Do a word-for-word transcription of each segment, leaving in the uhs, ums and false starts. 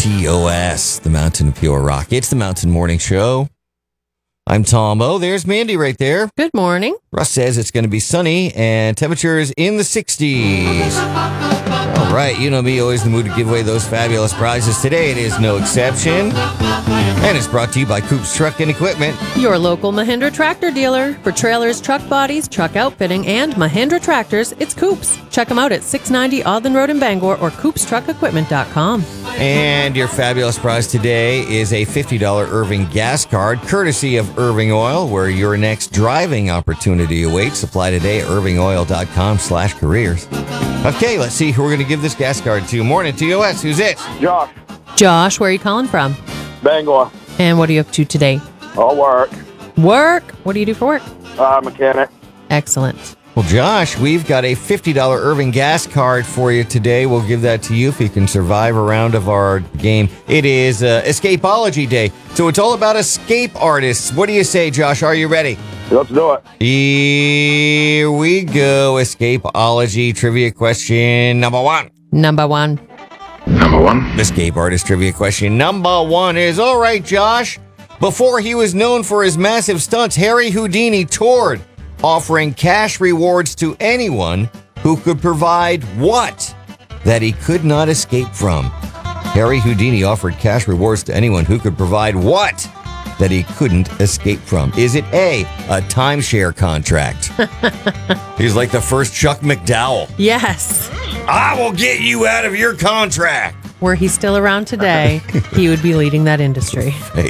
T O S, the Mountain of Pure Rock. It's the Mountain Morning Show. I'm Tom O. There's Mandy right there. Good morning. Russ says it's going to be sunny and temperatures in the sixties. All right, you know me, always in the mood to give away those fabulous prizes. Today it is no exception. And it's brought to you by Coops Truck and Equipment. Your local Mahindra tractor dealer. For trailers, truck bodies, truck outfitting, and Mahindra tractors, it's Coops. Check them out at six ninety Alden Road in Bangor or coops truck equipment dot com. And your fabulous prize today is a fifty dollars Irving gas card, courtesy of Irving Oil, where your next driving opportunity awaits. Apply today at irving oil dot com slash careers. Okay, let's see who we're going to give this gas card to. Morning, T O S. Who's this? Josh, Josh, where are you calling from? Bangor. And what are you up to today? All work. Work? What do you do for work? Uh, mechanic. Excellent. Well, Josh, we've got a fifty dollars Irving gas card for you today. We'll give that to you if you can survive a round of our game. It is uh, Escapology Day, so it's all about escape artists. What do you say, Josh? Are you ready? Let's do it. Here we go. Escapology trivia question number one. Number one. Number one. Escape artist trivia question number one is, all right, Josh. Before he was known for his massive stunts, Harry Houdini toured, offering cash rewards to anyone who could provide what that he could not escape from. Harry Houdini offered cash rewards to anyone who could provide what that he couldn't escape from. Is it A, a timeshare contract? He's like the first Chuck McDowell. Yes. I will get you out of your contract. Were he still around today, he would be leading that industry. Right.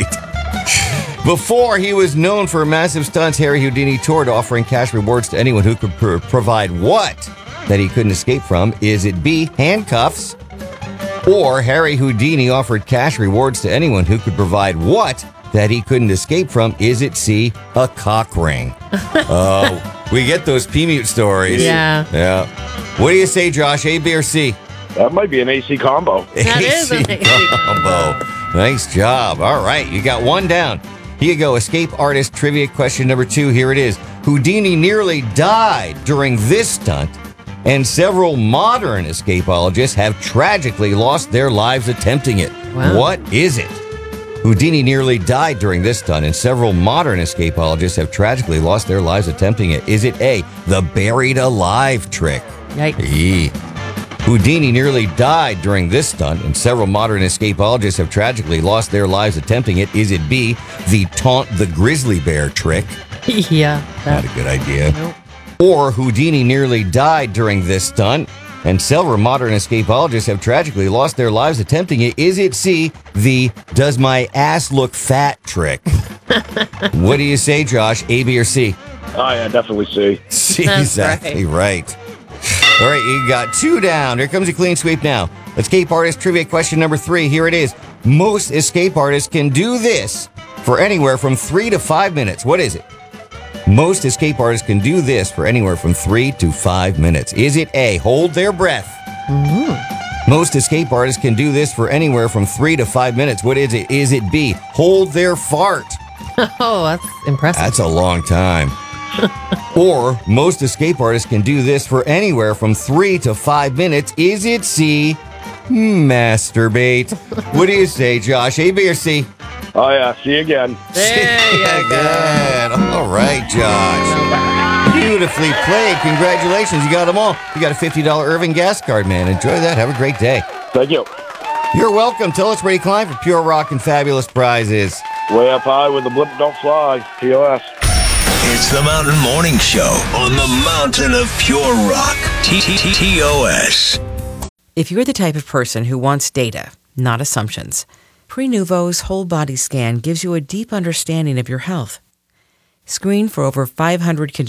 Before he was known for massive stunts, Harry Houdini toured, offering cash rewards to anyone who could pr- provide what that he couldn't escape from. Is it B, handcuffs? Or Harry Houdini offered cash rewards to anyone who could provide what that he couldn't escape from? Is it C, a cock ring? Oh, we get those P-Mute stories. Yeah. Yeah. What do you say, Josh, A, B, or C? That might be an A C combo. That is an A C combo. Nice job. All right, you got one down. Here you go. Escape artist trivia question number two. Here it is. Houdini nearly died during this stunt, and several modern escapologists have tragically lost their lives attempting it. Wow. What is it? Houdini nearly died during this stunt, and several modern escapologists have tragically lost their lives attempting it. Is it A, the buried alive trick? Yikes. E. Houdini nearly died during this stunt, and several modern escapologists have tragically lost their lives attempting it. Is it B, the taunt the grizzly bear trick? Yeah. Not That, a good idea. Nope. Or Houdini nearly died during this stunt, and several modern escapologists have tragically lost their lives attempting it. Is it C, the does my ass look fat trick? What do you say, Josh? A, B, or C? Oh, yeah, definitely C. C, That's exactly right. All right, you got two down. Here comes a clean sweep now. Escape artist trivia question number three. Here it is. Most escape artists can do this for anywhere from three to five minutes. What is it? Most escape artists can do this for anywhere from three to five minutes. Is it A, hold their breath? Mm-hmm. Most escape artists can do this for anywhere from three to five minutes. What is it? Is it B, hold their fart? Oh, that's impressive. That's a long time. Or most escape artists can do this for anywhere from three to five minutes. Is it C, masturbate? What do you say, Josh? A, B, or C? Oh, yeah, C again. There you go. Good. All right, Josh. Beautifully played. Congratulations. You got them all. You got a fifty dollars Irving gas card, man. Enjoy that. Have a great day. Thank you. You're welcome. Tell us where you climb for pure rock and fabulous prizes. Way up high with the blip don't fly. T O S. It's the Mountain Morning Show on the Mountain of Pure Rock. T T O S. If you're the type of person who wants data, not assumptions, Prenuvo's whole body scan gives you a deep understanding of your health. Screen for over five hundred conditions